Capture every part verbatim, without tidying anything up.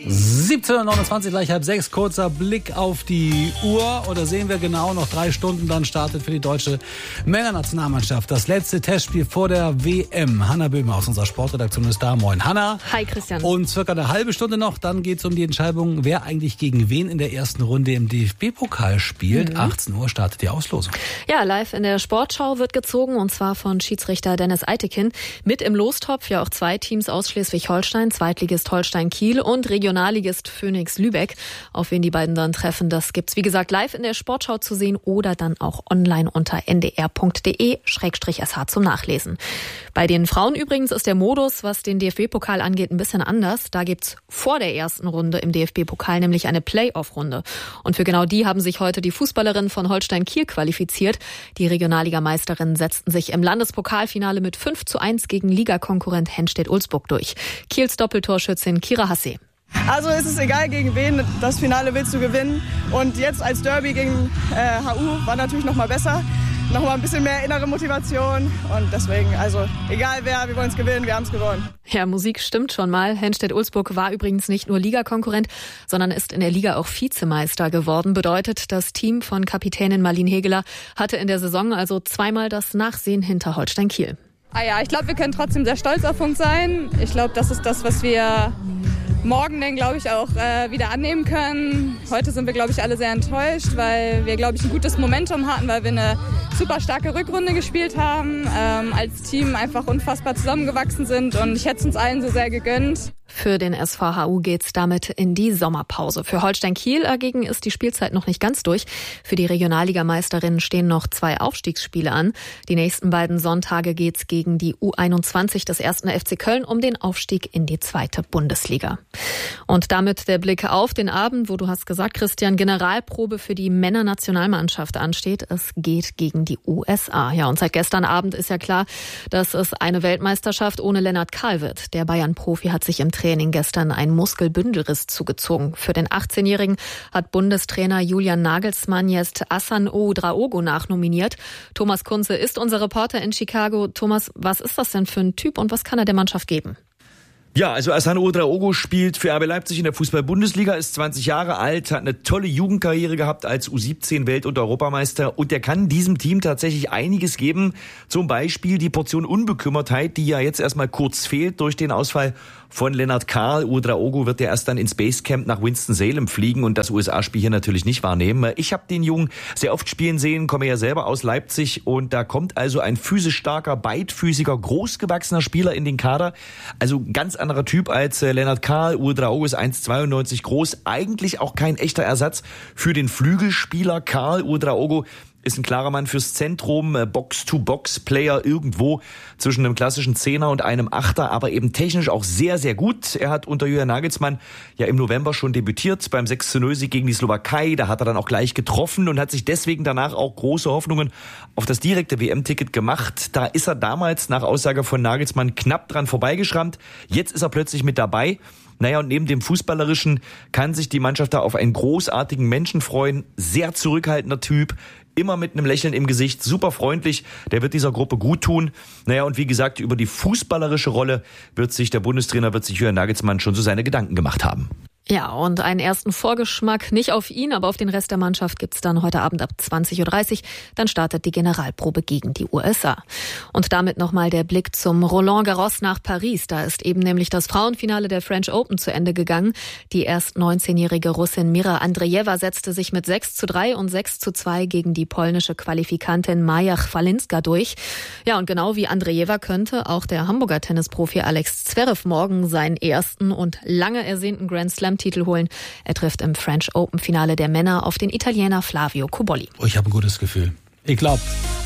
siebzehn Uhr neunundzwanzig, gleich halb sechs, kurzer Blick auf die Uhr. Oder sehen wir genau, noch drei Stunden, dann startet für die deutsche Männernationalmannschaft das letzte Testspiel vor der W M. Hanna Böhmer aus unserer Sportredaktion ist da. Moin, Hanna. Hi, Christian. Und circa eine halbe Stunde noch, dann geht es um die Entscheidung, wer eigentlich gegen wen in der ersten Runde im D F B-Pokal spielt. Mhm. achtzehn Uhr startet die Auslosung. Ja, live in der Sportschau wird gezogen, und zwar von Schiedsrichter Dennis Eitekin. Mit im Lostopf ja auch zwei Teams aus Schleswig-Holstein, Zweitligist Holstein Kiel und Regionalligist Phoenix Lübeck. Auf wen die beiden dann treffen, das gibt's wie gesagt live in der Sportschau zu sehen oder dann auch online unter n d r punkt d e slash s h zum Nachlesen. Bei den Frauen übrigens ist der Modus, was den D F B-Pokal angeht, ein bisschen anders. Da gibt's vor der ersten Runde im D F B-Pokal nämlich eine Play-Off-Runde. Und für genau die haben sich heute die Fußballerinnen von Holstein Kiel qualifiziert. Die Regionalligameisterinnen setzten sich im Landespokalfinale mit fünf zu eins gegen Ligakonkurrent Henstedt-Ulzburg durch. Kiels Doppeltorschützin Kira Hasse. Also es ist egal, gegen wen, das Finale willst du gewinnen. Und jetzt als Derby gegen äh, H U war natürlich noch mal besser. Noch mal ein bisschen mehr innere Motivation. Und deswegen, also egal wer, wir wollen es gewinnen, wir haben es gewonnen. Ja, Musik stimmt schon mal. Henstedt-Ulzburg war übrigens nicht nur Ligakonkurrent, sondern ist in der Liga auch Vizemeister geworden. Bedeutet, das Team von Kapitänin Marlene Hegeler hatte in der Saison also zweimal das Nachsehen hinter Holstein Kiel. Ah ja, ich glaube, wir können trotzdem sehr stolz auf uns sein. Ich glaube, das ist das, was wir morgen dann, glaube ich, auch äh, wieder annehmen können. Heute sind wir, glaube ich, alle sehr enttäuscht, weil wir, glaube ich, ein gutes Momentum hatten, weil wir eine super starke Rückrunde gespielt haben, ähm, als Team einfach unfassbar zusammengewachsen sind, und ich hätte es uns allen so sehr gegönnt. Für den S V H U geht's damit in die Sommerpause. Für Holstein Kiel dagegen ist die Spielzeit noch nicht ganz durch. Für die Regionalligameisterinnen stehen noch zwei Aufstiegsspiele an. Die nächsten beiden Sonntage geht's gegen die U einundzwanzig des ersten F C Köln um den Aufstieg in die zweite Bundesliga. Und damit der Blick auf den Abend, wo du hast gesagt, Christian, Generalprobe für die Männernationalmannschaft ansteht. Es geht gegen die U S A. Ja, und seit gestern Abend ist ja klar, dass es eine Weltmeisterschaft ohne Lennart Kahl wird. Der Bayern-Profi hat sich im Training gestern einen Muskelbündelriss zugezogen. Für den achtzehnjährigen hat Bundestrainer Julian Nagelsmann jetzt Hassan Ouedraogo nachnominiert. Thomas Kunze ist unser Reporter in Chicago. Thomas, was ist das denn für ein Typ und was kann er der Mannschaft geben? Ja, also Hassan Ouedraogo spielt für R B Leipzig in der Fußball-Bundesliga, ist zwanzig Jahre alt, hat eine tolle Jugendkarriere gehabt als U siebzehn Welt- und Europameister, und der kann diesem Team tatsächlich einiges geben. Zum Beispiel die Portion Unbekümmertheit, die ja jetzt erstmal kurz fehlt durch den Ausfall von Lennart Kahl. Ouedraogo wird ja erst dann ins Basecamp nach Winston-Salem fliegen und das U S A-Spiel hier natürlich nicht wahrnehmen. Ich habe den Jungen sehr oft spielen sehen, komme ja selber aus Leipzig, und da kommt also ein physisch starker, beidfüßiger, großgewachsener Spieler in den Kader. Also ganz anderer Typ als äh, Lennart Kahl. Ouedraogo ist eins Komma zweiundneunzig groß, eigentlich auch kein echter Ersatz für den Flügelspieler Kahl. Ouedraogo ist ein klarer Mann fürs Zentrum, Box-to-Box-Player irgendwo zwischen einem klassischen Zehner und einem Achter, aber eben technisch auch sehr, sehr gut. Er hat unter Julian Nagelsmann ja im November schon debütiert beim sechs zu null Sieg gegen die Slowakei. Da hat er dann auch gleich getroffen und hat sich deswegen danach auch große Hoffnungen auf das direkte W M-Ticket gemacht. Da ist er damals nach Aussage von Nagelsmann knapp dran vorbeigeschrammt. Jetzt ist er plötzlich mit dabei. Naja, und neben dem Fußballerischen kann sich die Mannschaft da auf einen großartigen Menschen freuen. Sehr zurückhaltender Typ, immer mit einem Lächeln im Gesicht, super freundlich. Der wird dieser Gruppe gut tun. Naja, und wie gesagt, über die fußballerische Rolle wird sich der Bundestrainer, wird sich Julian Nagelsmann schon so seine Gedanken gemacht haben. Ja, und einen ersten Vorgeschmack, nicht auf ihn, aber auf den Rest der Mannschaft gibt's dann heute Abend ab zwanzig Uhr dreißig. Dann startet die Generalprobe gegen die U S A. Und damit nochmal der Blick zum Roland Garros nach Paris. Da ist eben nämlich das Frauenfinale der French Open zu Ende gegangen. Die erst neunzehnjährige Russin Mira Andrejewa setzte sich mit sechs zu drei und sechs zu zwei gegen die polnische Qualifikantin Maja Chwalinska durch. Ja, und genau wie Andrejewa könnte auch der Hamburger Tennisprofi Alex Zverev morgen seinen ersten und lange ersehnten Grand Slam Titel holen. Er trifft im French Open Finale der Männer auf den Italiener Flavio Cobolli. Oh, ich habe ein gutes Gefühl. Ich glaube,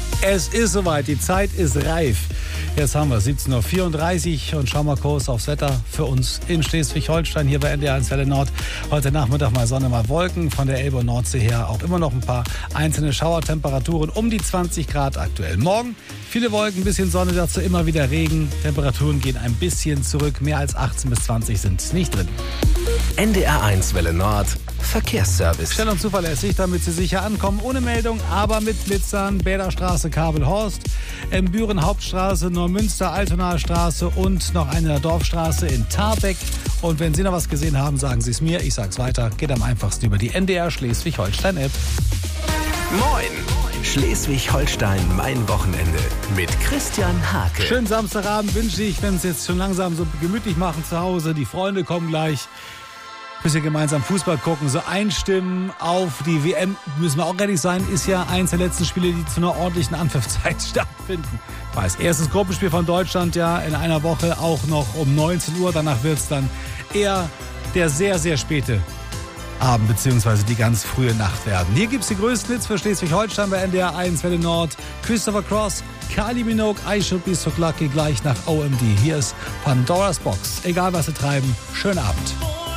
es ist soweit. Die Zeit ist reif. Jetzt haben wir siebzehn Uhr vierunddreißig und schauen mal kurz aufs Wetter für uns in Schleswig-Holstein, hier bei N D R eins Welle Nord. Heute Nachmittag mal Sonne, mal Wolken. Von der Elbe und Nordsee her auch immer noch ein paar einzelne Schauertemperaturen um die zwanzig Grad aktuell. Morgen viele Wolken, ein bisschen Sonne, dazu immer wieder Regen. Temperaturen gehen ein bisschen zurück. Mehr als achtzehn bis zwanzig sind nicht drin. N D R eins Welle Nord Verkehrsservice. Schnell und zuverlässig, damit Sie sicher ankommen. Ohne Meldung, aber mit Blitzern. Bäderstraße, Kabelhorst, Büren Hauptstraße, Neumünster, Altonaer und noch eine Dorfstraße in Tarbeck. Und wenn Sie noch was gesehen haben, sagen Sie es mir. Ich sag's weiter. Geht am einfachsten über die N D R Schleswig-Holstein-App. Moin! Schleswig-Holstein, mein Wochenende mit Christian Hake. Schönen Samstagabend wünsche ich, wenn es jetzt schon langsam so gemütlich machen zu Hause. Die Freunde kommen gleich. Bisschen gemeinsam Fußball gucken, so einstimmen auf die W M. Müssen wir auch ehrlich sein, ist ja eins der letzten Spiele, die zu einer ordentlichen Anpfiffzeit stattfinden. Ich weiß, erstes Gruppenspiel von Deutschland ja in einer Woche auch noch um neunzehn Uhr. Danach wird es dann eher der sehr, sehr späte Abend bzw. die ganz frühe Nacht werden. Hier gibt es die größten Hits für Schleswig-Holstein bei N D R eins Welle Nord. Christopher Cross, Kylie Minogue, I Should Be So Lucky gleich nach O M D. Hier ist Pandora's Box. Egal was Sie treiben, schönen Abend.